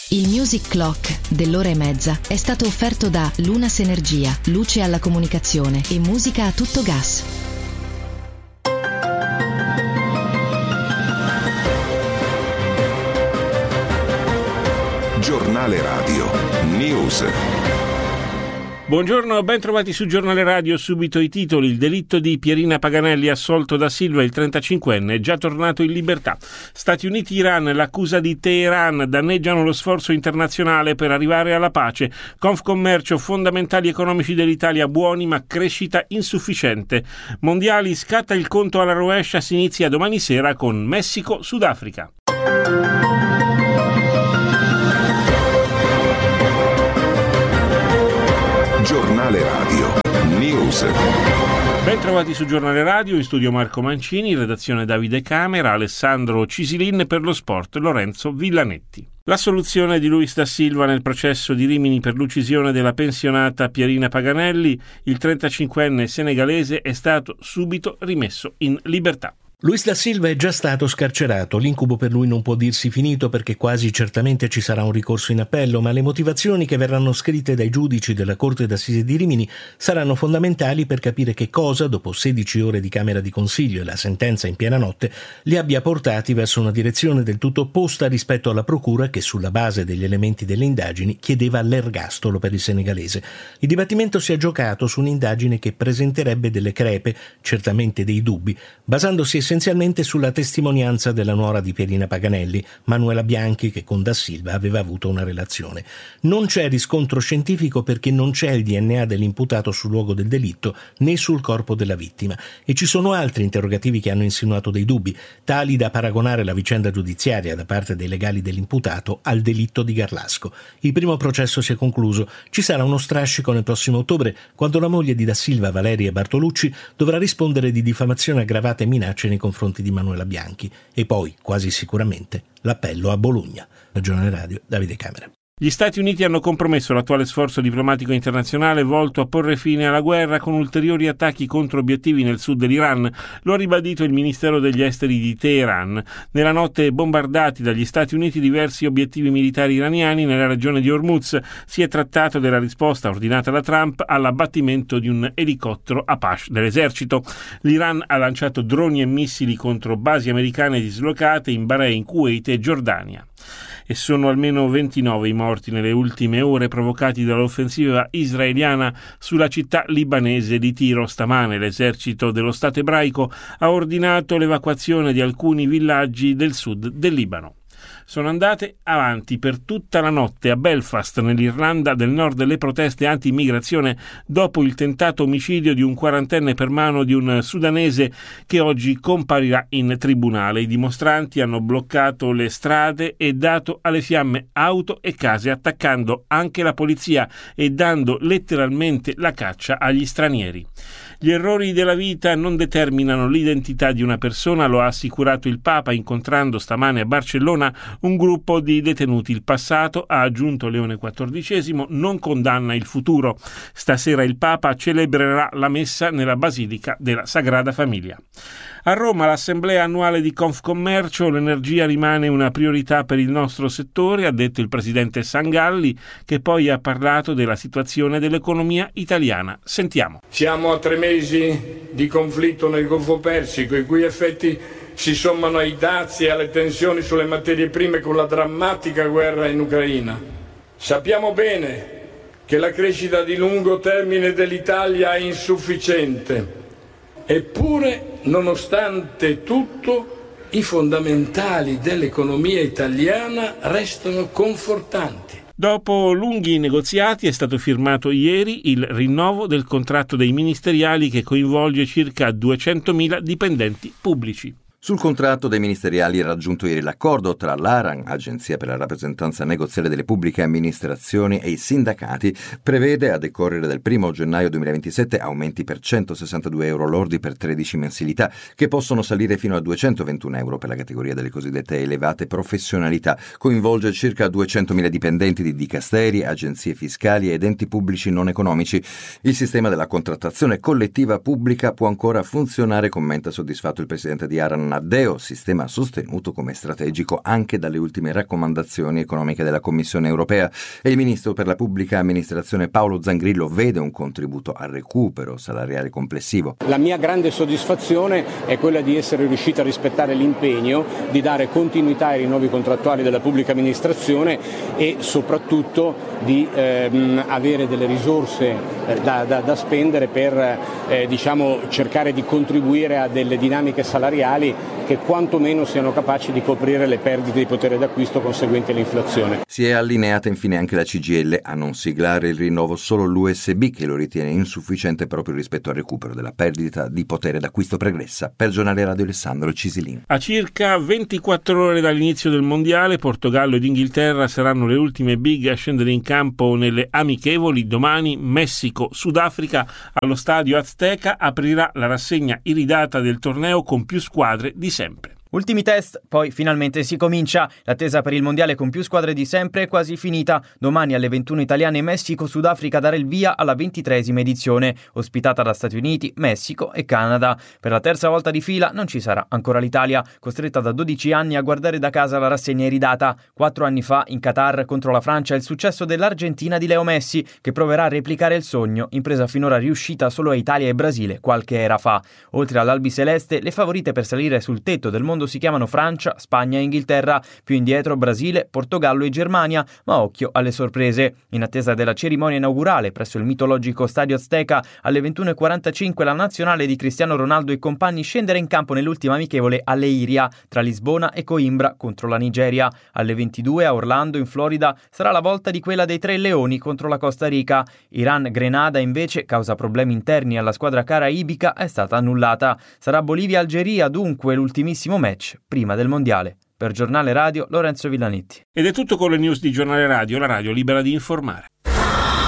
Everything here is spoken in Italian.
Il Music Clock dell'ora e mezza è stato offerto da Lunas Energia, luce alla comunicazione e musica a tutto gas. Giornale Radio News. Buongiorno, ben trovati su Giornale Radio. Subito i titoli. Il delitto di Pierina Paganelli, assolto da Silva, il 35enne, è già tornato in libertà. Stati Uniti-Iran, l'accusa di Teheran, danneggiano lo sforzo internazionale per arrivare alla pace. Confcommercio, fondamentali economici dell'Italia buoni ma crescita insufficiente. Mondiali, scatta il conto alla rovescia, si inizia domani sera con Messico-Sudafrica. Giornale Radio News. Ben trovati su Giornale Radio, in studio Marco Mancini, in redazione Davide Camera, Alessandro Cisilin, per lo sport Lorenzo Villanetti. La soluzione di Luis da Silva nel processo di Rimini per l'uccisione della pensionata Pierina Paganelli, il 35enne senegalese è stato subito rimesso in libertà. Luis da Silva è già stato scarcerato. L'incubo per lui non può dirsi finito perché quasi certamente ci sarà un ricorso in appello, ma le motivazioni che verranno scritte dai giudici della Corte d'Assise di Rimini saranno fondamentali per capire che cosa, dopo 16 ore di Camera di Consiglio e la sentenza in piena notte, li abbia portati verso una direzione del tutto opposta rispetto alla procura che, sulla base degli elementi delle indagini, chiedeva l'ergastolo per il senegalese. Il dibattimento si è giocato su un'indagine che presenterebbe delle crepe, certamente dei dubbi, basandosi essenzialmente sulla testimonianza della nuora di Pierina Paganelli, Manuela Bianchi, che con Da Silva aveva avuto una relazione. Non c'è riscontro scientifico perché non c'è il DNA dell'imputato sul luogo del delitto né sul corpo della vittima, e ci sono altri interrogativi che hanno insinuato dei dubbi, tali da paragonare la vicenda giudiziaria da parte dei legali dell'imputato al delitto di Garlasco. Il primo processo si è concluso, ci sarà uno strascico nel prossimo ottobre, quando la moglie di Da Silva, Valeria Bartolucci, dovrà rispondere di diffamazione aggravata e minacce nei confronti di Manuela Bianchi, e poi, quasi sicuramente, l'appello a Bologna. La Giornale Radio, Davide Camera. Gli Stati Uniti hanno compromesso l'attuale sforzo diplomatico internazionale volto a porre fine alla guerra con ulteriori attacchi contro obiettivi nel sud dell'Iran. Lo ha ribadito il Ministero degli Esteri di Teheran. Nella notte bombardati dagli Stati Uniti diversi obiettivi militari iraniani nella regione di Hormuz. Si è trattato della risposta ordinata da Trump all'abbattimento di un elicottero Apache dell'esercito. L'Iran ha lanciato droni e missili contro basi americane dislocate in Bahrain, Kuwait e Giordania. E sono almeno 29 i morti nelle ultime ore provocati dall'offensiva israeliana sulla città libanese di Tiro stamane. L'esercito dello Stato ebraico ha ordinato l'evacuazione di alcuni villaggi del sud del Libano. Sono andate avanti per tutta la notte a Belfast, nell'Irlanda del Nord, le proteste anti-immigrazione dopo il tentato omicidio di un quarantenne per mano di un sudanese che oggi comparirà in tribunale. I dimostranti hanno bloccato le strade e dato alle fiamme auto e case, attaccando anche la polizia e dando letteralmente la caccia agli stranieri. Gli errori della vita non determinano l'identità di una persona, lo ha assicurato il Papa incontrando stamane a Barcellona un gruppo di detenuti. Il passato, ha aggiunto Leone XIV, non condanna il futuro. Stasera il Papa celebrerà la messa nella Basilica della Sagrada Famiglia. A Roma l'assemblea annuale di Confcommercio, l'energia rimane una priorità per il nostro settore, ha detto il presidente Sangalli, che poi ha parlato della situazione dell'economia italiana. Sentiamo. Siamo a 3 mesi di conflitto nel Golfo Persico, i cui effetti si sommano ai dazi e alle tensioni sulle materie prime con la drammatica guerra in Ucraina. Sappiamo bene che la crescita di lungo termine dell'Italia è insufficiente. Eppure, nonostante tutto, i fondamentali dell'economia italiana restano confortanti. Dopo lunghi negoziati è stato firmato ieri il rinnovo del contratto dei ministeriali che coinvolge circa 200.000 dipendenti pubblici. Sul contratto dei ministeriali è raggiunto ieri l'accordo tra l'ARAN, Agenzia per la rappresentanza negoziale delle pubbliche amministrazioni, e i sindacati. Prevede, a decorrere del 1 gennaio 2027, aumenti per 162 euro lordi per 13 mensilità, che possono salire fino a 221 euro per la categoria delle cosiddette elevate professionalità. Coinvolge circa 200.000 dipendenti di dicasteri, agenzie fiscali ed enti pubblici non economici. Il sistema della contrattazione collettiva pubblica può ancora funzionare, commenta soddisfatto il presidente di ARAN Naddeo, sistema sostenuto come strategico anche dalle ultime raccomandazioni economiche della Commissione europea, e il ministro per la pubblica amministrazione Paolo Zangrillo vede un contributo al recupero salariale complessivo. La mia grande soddisfazione è quella di essere riuscita a rispettare l'impegno di dare continuità ai rinnovi contrattuali della pubblica amministrazione e soprattutto di avere delle risorse da spendere per cercare di contribuire a delle dinamiche salariali che quantomeno siano capaci di coprire le perdite di potere d'acquisto conseguenti all'inflazione. Si è allineata infine anche la CGIL a non siglare il rinnovo solo l'USB, che lo ritiene insufficiente proprio rispetto al recupero della perdita di potere d'acquisto pregressa. Per Giornale Radio Alessandro Cisilin. A circa 24 ore dall'inizio del mondiale, Portogallo ed Inghilterra saranno le ultime big a scendere in campo nelle amichevoli. Domani Messico-Sudafrica allo stadio Azteca aprirà la rassegna iridata del torneo con più squadre di sempre. Ultimi test, poi finalmente si comincia. L'attesa per il mondiale con più squadre di sempre è quasi finita. Domani alle 21 italiane Messico-Sudafrica darà il via alla 23esima edizione, ospitata da Stati Uniti, Messico e Canada. Per la terza volta di fila non ci sarà ancora l'Italia, costretta da 12 anni a guardare da casa la rassegna iridata. 4 anni fa, in Qatar contro la Francia, il successo dell'Argentina di Leo Messi, che proverà a replicare il sogno, impresa finora riuscita solo a Italia e Brasile qualche era fa. Oltre all'albiceleste, le favorite per salire sul tetto del mondo si chiamano Francia, Spagna e Inghilterra, più indietro Brasile, Portogallo e Germania, ma occhio alle sorprese. In attesa della cerimonia inaugurale presso il mitologico Stadio Azteca, alle 21:45 la nazionale di Cristiano Ronaldo e compagni scenderà in campo nell'ultima amichevole a Leiria, tra Lisbona e Coimbra contro la Nigeria. Alle 22 a Orlando, in Florida, sarà la volta di quella dei Tre Leoni contro la Costa Rica. Iran-Grenada, invece, causa problemi interni alla squadra caraibica, è stata annullata. Sarà Bolivia-Algeria, dunque, l'ultimissimo match prima del mondiale. Per Giornale Radio, Lorenzo Villanetti. Ed è tutto con le news di Giornale Radio, la radio libera di informare.